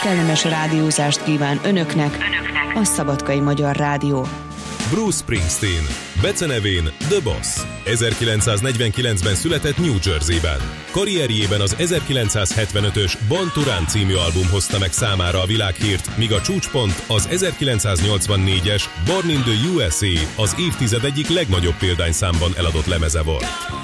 kellemes rádiózást kíván önöknek a Szabadkai Magyar Rádió. Bruce Springsteen, becenevén The Boss. 1949-ben született New Jersey-ben. Karrierjében az 1975-ös Born to Run című album hozta meg számára a világhírt, míg a csúcspont az 1984-es Born in the USA az évtized egyik legnagyobb példányszámban eladott lemeze volt.